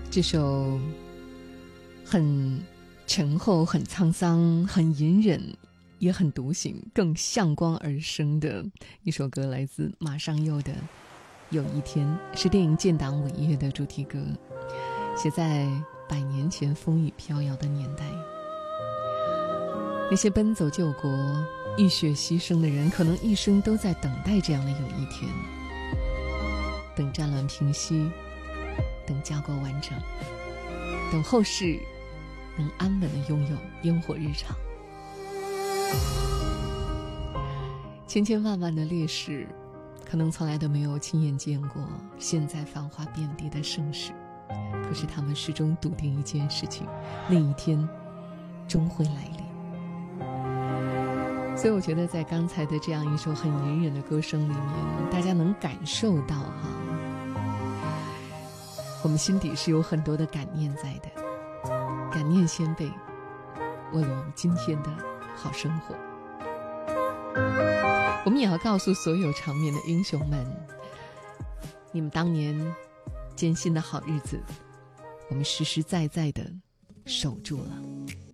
这首很沉厚、很沧桑、很隐忍，也很独行，更向光而生的一首歌，来自马上佑的《有一天》，是电影《建党伟业》的主题歌，写在100年前风雨飘摇的年代。那些奔走救国、浴血牺牲的人，可能一生都在等待这样的有一天，等战乱平息，等家国完整，等后世能安稳地拥有烟火日常。千千万万的烈士，可能从来都没有亲眼见过现在繁华遍地的盛世，可是他们始终笃定一件事情，那一天终会来临。所以我觉得在刚才的这样一首很隐忍的歌声里面，大家能感受到我们心底是有很多的感念在的，感念先辈为了我们今天的好生活。我们也要告诉所有场面的英雄们，你们当年艰辛的好日子，我们实实在在的守住了。